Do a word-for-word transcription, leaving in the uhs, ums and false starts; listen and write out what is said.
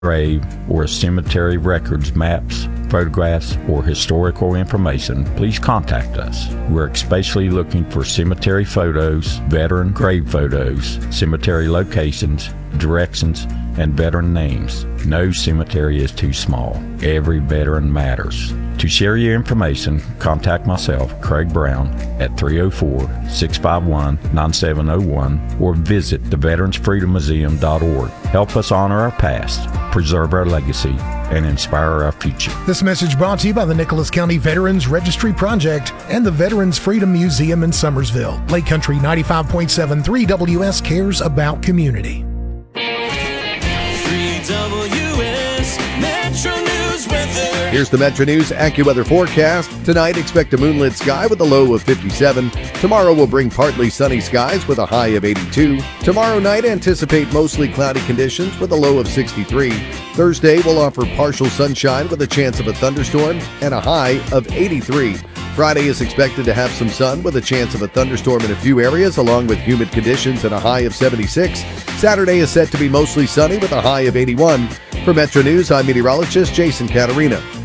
grave or cemetery records, maps, photographs, or historical information, please contact us. We're especially looking for cemetery photos, veteran grave photos, cemetery locations, directions, and veteran names. No cemetery is too small. Every veteran matters. To share your information, contact myself, Craig Brown, at three oh four, six five one, nine seven oh one or visit the veterans freedom museum dot org. Help us honor our past, preserve our legacy, and inspire our future. This message brought to you by the Nicholas County Veterans Registry Project and the Veterans Freedom Museum in Summersville. Lake Country ninety-five point seven three W S cares about community. Here's the Metro News AccuWeather forecast. Tonight, expect a moonlit sky with a low of fifty-seven. Tomorrow will bring partly sunny skies with a high of eighty-two. Tomorrow night, anticipate mostly cloudy conditions with a low of sixty-three. Thursday will offer partial sunshine with a chance of a thunderstorm and a high of eighty-three. Friday is expected to have some sun with a chance of a thunderstorm in a few areas, along with humid conditions and a high of seventy-six. Saturday is set to be mostly sunny with a high of eighty-one. For Metro News, I'm meteorologist Jason Caterina.